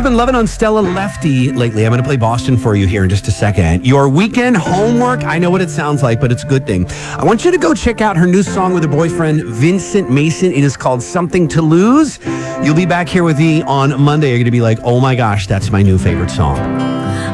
been loving on Stella Lefty lately? I'm going to play Boston for you here in just a second. Your weekend homework, I know what it sounds like, but it's a good thing. I want you to go check out her new song with her boyfriend, Vincent Mason. It is called Something to Lose. You'll be back here with me on Monday. You're going to be like, oh my gosh, that's my new favorite song.